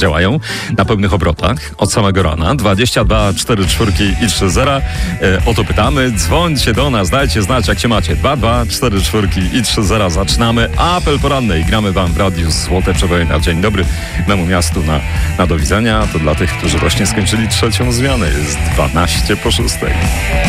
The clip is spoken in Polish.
działają na pełnych obrotach od samego rana. 22 44 i 30. O to pytamy. Dzwońcie do nas, dajcie znać, jak się macie. 22 44 i 30. Zaczynamy apel poranny i gramy wam w radiu Złote Przeboje na dzień dobry memu miastu na do widzenia. To dla tych, którzy właśnie skończyli trzecią zmianę. Jest 12 po 6.